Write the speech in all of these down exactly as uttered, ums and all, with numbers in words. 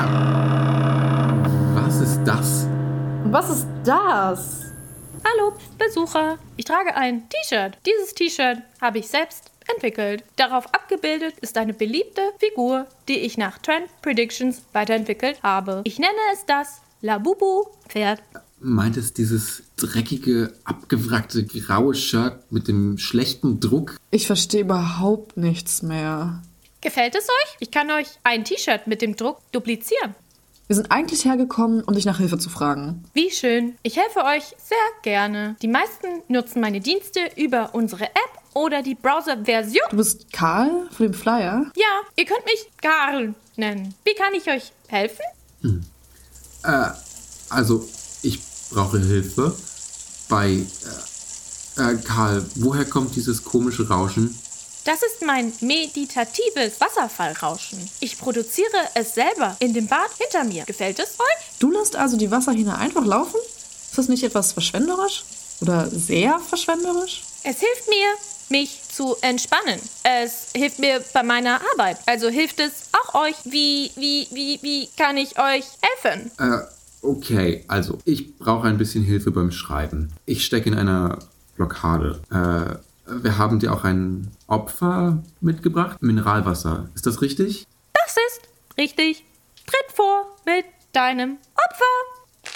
Was ist das? Was ist das? Hallo, Besucher. Ich trage ein T-Shirt. Dieses T-Shirt habe ich selbst entwickelt. Darauf abgebildet ist eine beliebte Figur, die ich nach Trend Predictions weiterentwickelt habe. Ich nenne es das Labubu-Pferd. Meint es dieses dreckige, abgewrackte, graue Shirt mit dem schlechten Druck? Ich verstehe überhaupt nichts mehr. Gefällt es euch? Ich kann euch ein T-Shirt mit dem Druck duplizieren. Wir sind eigentlich hergekommen, um dich nach Hilfe zu fragen. Wie schön. Ich helfe euch sehr gerne. Die meisten nutzen meine Dienste über unsere App oder die Browser-Version. Du bist Karl von dem Flyer? Ja, ihr könnt mich Karl nennen. Wie kann ich euch helfen? Hm. Äh, also, ich brauche Hilfe bei... Äh, äh, Karl, woher kommt dieses komische Rauschen? Das ist mein meditatives Wasserfallrauschen. Ich produziere es selber in dem Bad hinter mir. Gefällt es euch? Du lässt also die Wasserhähne einfach laufen? Ist das nicht etwas verschwenderisch? Oder sehr verschwenderisch? Es hilft mir, mich zu entspannen. Es hilft mir bei meiner Arbeit. Also hilft es auch euch. Wie, wie, wie, wie kann ich euch helfen? Äh, okay, also ich brauche ein bisschen Hilfe beim Schreiben. Ich stecke in einer Blockade. Äh, wir haben dir auch ein Opfer mitgebracht. Mineralwasser. Ist das richtig? Das ist richtig. Tritt vor mit deinem Opfer.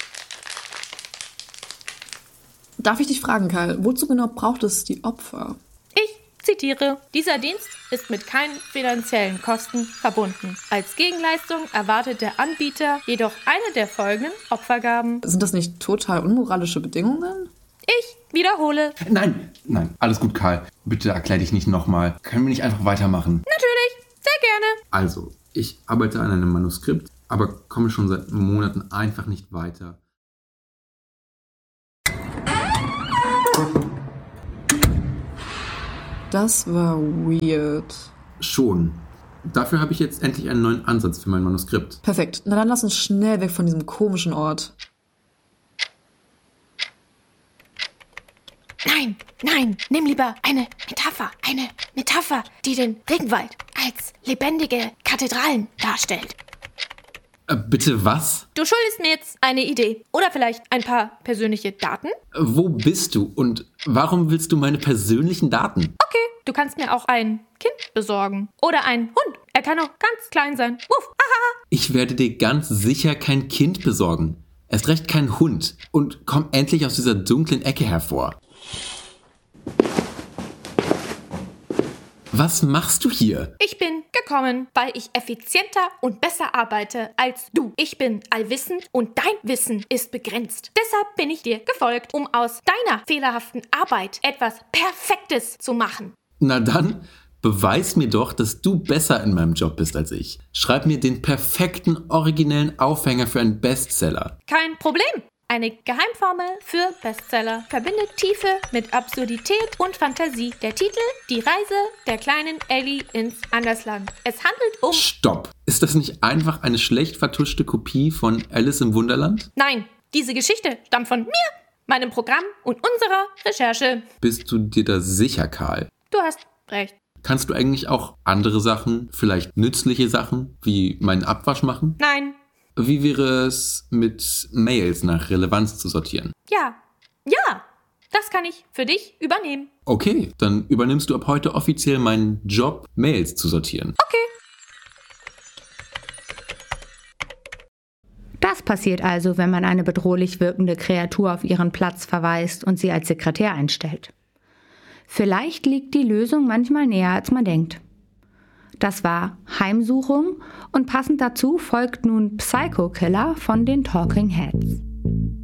Darf ich dich fragen, Karl, wozu genau braucht es die Opfer? Ich zitiere, dieser Dienst ist mit keinen finanziellen Kosten verbunden. Als Gegenleistung erwartet der Anbieter jedoch eine der folgenden Opfergaben. Sind das nicht total unmoralische Bedingungen? Ich wiederhole. Nein, nein, alles gut, Karl. Bitte erklär dich nicht nochmal. Können wir nicht einfach weitermachen? Natürlich, sehr gerne. Also, ich arbeite an einem Manuskript, aber komme schon seit Monaten einfach nicht weiter. Das war weird. Schon. Dafür habe ich jetzt endlich einen neuen Ansatz für mein Manuskript. Perfekt. Na dann lass uns schnell weg von diesem komischen Ort. Nein, nein, nimm lieber eine Metapher. Eine Metapher, die den Regenwald als lebendige Kathedralen darstellt. Äh, bitte was? Du schuldest mir jetzt eine Idee. Oder vielleicht ein paar persönliche Daten? Wo bist du und warum willst du meine persönlichen Daten? Okay, du kannst mir auch ein Kind besorgen. Oder einen Hund. Er kann auch ganz klein sein. Wuff, aha. Ich werde dir ganz sicher kein Kind besorgen. Erst recht kein Hund. Und komm endlich aus dieser dunklen Ecke hervor. Was machst du hier? Ich bin gekommen, weil ich effizienter und besser arbeite als du. Ich bin allwissend und dein Wissen ist begrenzt. Deshalb bin ich dir gefolgt, um aus deiner fehlerhaften Arbeit etwas Perfektes zu machen. Na dann, beweis mir doch, dass du besser in meinem Job bist als ich. Schreib mir den perfekten, originellen Aufhänger für einen Bestseller. Kein Problem. Eine Geheimformel für Bestseller verbindet Tiefe mit Absurdität und Fantasie. Der Titel: Die Reise der kleinen Ellie ins Andersland. Es handelt um... Stopp! Ist das nicht einfach eine schlecht vertuschte Kopie von Alice im Wunderland? Nein, diese Geschichte stammt von mir, meinem Programm und unserer Recherche. Bist du dir da sicher, Karl? Du hast recht. Kannst du eigentlich auch andere Sachen, vielleicht nützliche Sachen, wie meinen Abwasch machen? Nein. Wie wäre es mit Mails nach Relevanz zu sortieren? Ja, ja, das kann ich für dich übernehmen. Okay, dann übernimmst du ab heute offiziell meinen Job, Mails zu sortieren. Okay. Das passiert also, wenn man eine bedrohlich wirkende Kreatur auf ihren Platz verweist und sie als Sekretär einstellt. Vielleicht liegt die Lösung manchmal näher, als man denkt. Das war Heimsuchung und passend dazu folgt nun Psycho Killer von den Talking Heads.